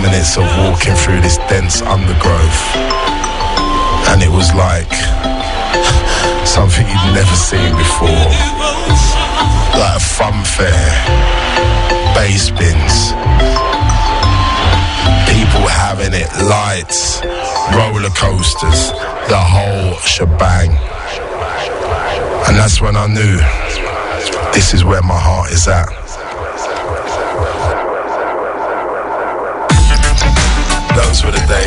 minutes of walking through this dense undergrowth, and it was like something you'd never seen before. Like a fun fair, bass bins, people having it, lights, roller coasters, the whole shebang. And that's when I knew this is where my heart is at. Those were the days.